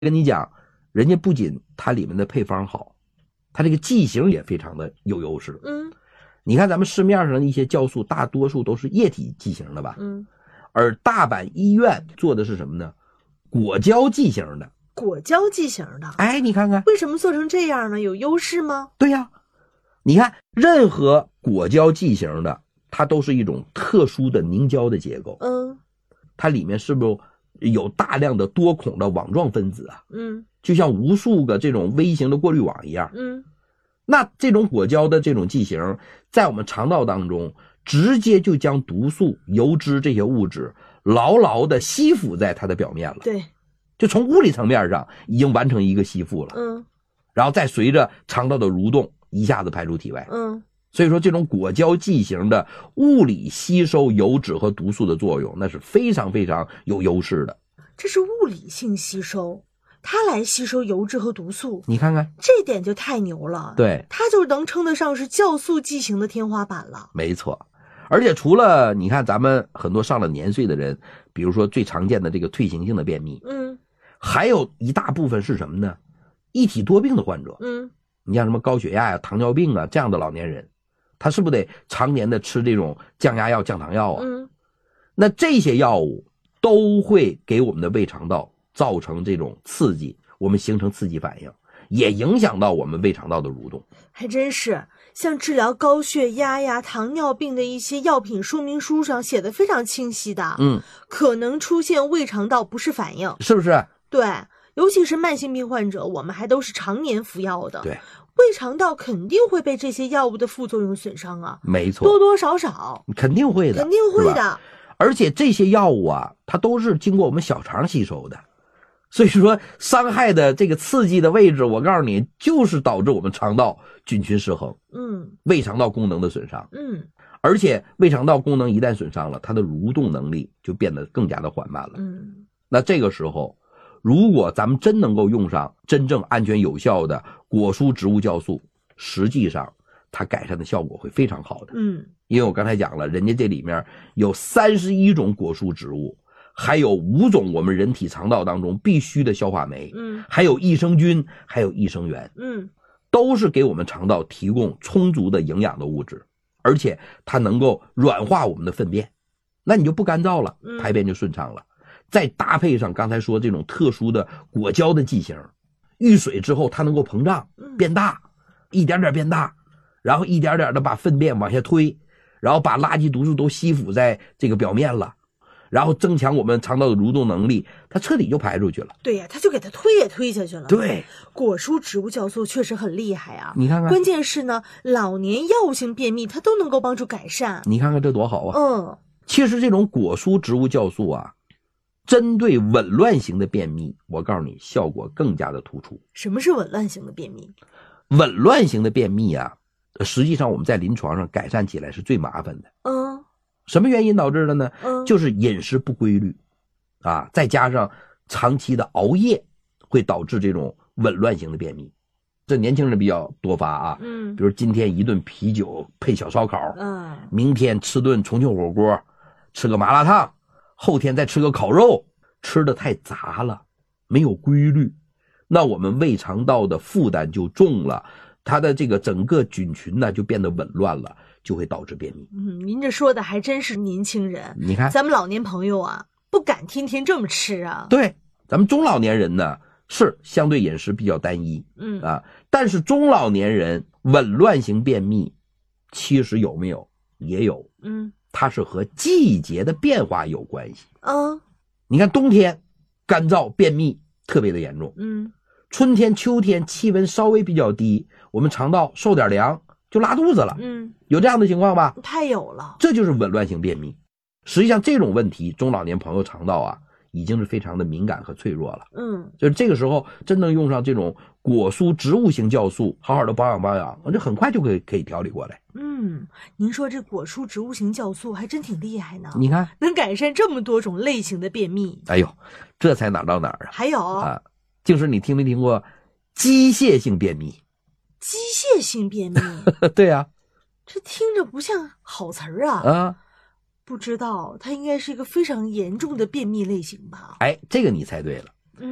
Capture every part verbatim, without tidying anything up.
跟你讲，人家不仅它里面的配方好，它这个剂型也非常的有优势。 嗯， 你看咱们市面上的一些酵素，大多数都是液体剂型的吧？ 嗯， 而大阪医院做的是什么呢？果胶剂型的。 果胶剂型的。 哎，你看看， 为什么做成这样呢？有优势吗？ 对呀，你看任何果胶剂型的，它都是一种特殊的凝胶的结构。 嗯， 它里面是不是有大量的多孔的网状分子啊？ 嗯， 就像无数个这种微型的过滤网一样。 嗯， 那这种果胶的这种剂型，在我们肠道当中，直接就将毒素、油脂这些物质牢牢的吸附在它的表面了。 对， 就从物理层面上已经完成一个吸附了。 嗯， 然后再随着肠道的蠕动，一下子排出体外。 嗯， 所以说这种果胶剂型的物理吸收油脂和毒素的作用，那是非常非常有优势的。 这是物理性吸收，它来吸收油脂和毒素， 你看看， 这点就太牛了。 对， 它就能称得上是酵素剂型的天花板了。 没错。而且除了你看咱们很多上了年岁的人，比如说最常见的这个退行性的便秘， 嗯， 还有一大部分是什么呢？一体多病的患者。 嗯， 你像什么高血压呀、糖尿病啊这样的老年人，他是不是得常年的吃这种降压药、降糖药啊？ 嗯， 那这些药物都会给我们的胃肠道造成这种刺激，我们形成刺激反应，也影响到我们胃肠道的蠕动。 还真是，像治疗高血压呀、糖尿病的一些药品说明书上写的非常清晰的。 嗯， 可能出现胃肠道不适反应。 是不是？ 对，尤其是慢性病患者，我们还都是常年服药的。 对， 胃肠道肯定会被这些药物的副作用损伤啊。 没错， 多多少少肯定会的， 肯定会的。 而且这些药物啊，它都是经过我们小肠吸收的，所以说伤害的这个刺激的位置，我告诉你，就是导致我们肠道菌群失衡， 嗯， 胃肠道功能的损伤。 嗯， 而且胃肠道功能一旦损伤了，它的蠕动能力就变得更加的缓慢了。 嗯， 那这个时候，如果咱们真能够用上真正安全有效的果蔬植物酵素，实际上它改善的效果会非常好的。 嗯， 因为我刚才讲了，人家这里面有三十一种果蔬植物，还有五种我们人体肠道当中必须的消化酶， 嗯， 还有益生菌，还有益生元， 嗯， 都是给我们肠道提供充足的营养的物质，而且它能够软化我们的粪便，那你就不干燥了，排便就顺畅了。再搭配上刚才说这种特殊的果胶的剂型，遇水之后它能够膨胀变大，一点点变大，然后一点点的把粪便往下推，然后把垃圾毒素都吸附在这个表面了，然后增强我们肠道的蠕动能力，它彻底就排出去了。 对呀，它就给它推也推下去了。 对， 果蔬植物酵素确实很厉害啊。 你看看， 关键是呢，老年药物性便秘它都能够帮助改善。 你看看这多好啊。 嗯， 其实这种果蔬植物酵素啊，针对紊乱型的便秘，我告诉你效果更加的突出。 什么是紊乱型的便秘？ 紊乱型的便秘啊，实际上我们在临床上改善起来是最麻烦的。 嗯， 什么原因导致的呢？ 嗯， 就是饮食不规律啊，再加上长期的熬夜，会导致这种紊乱型的便秘。这年轻人比较多发啊， 嗯， 比如今天一顿啤酒配小烧烤， 嗯， 明天吃顿重庆火锅，吃个麻辣烫，后天再吃个烤肉，吃的太杂了，没有规律，那我们胃肠道的负担就重了，它的这个整个菌群呢就变得紊乱了，就会导致便秘。 嗯，您这说的还真是年轻人， 你看咱们老年朋友啊，不敢天天这么吃啊。 对，咱们中老年人呢是相对饮食比较单一， 嗯啊，但是中老年人紊乱型便秘，其实有没有也有， 嗯， 它是和季节的变化有关系。 啊， 你看冬天干燥便秘特别的严重， 嗯， 春天秋天气温稍微比较低，我们肠道受点凉就拉肚子了， 嗯， 有这样的情况吧？ 太有了， 这就是紊乱性便秘。实际上这种问题中老年朋友肠道啊已经是非常的敏感和脆弱了， 嗯， 就是这个时候真正用上这种果蔬植物型酵素，好好的保养保养，这很快就可以可以调理过来。 嗯，您说这果蔬植物型酵素还真挺厉害呢， 你看能改善这么多种类型的便秘。 哎呦，这才哪儿到哪儿啊？ 还有啊，就是你听没听过机械性便秘？ 机械性便秘对啊， 这听着不像好词儿啊。 啊， 不知道它应该是一个非常严重的便秘类型吧？ 哎，这个你猜对了。 嗯，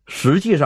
实际上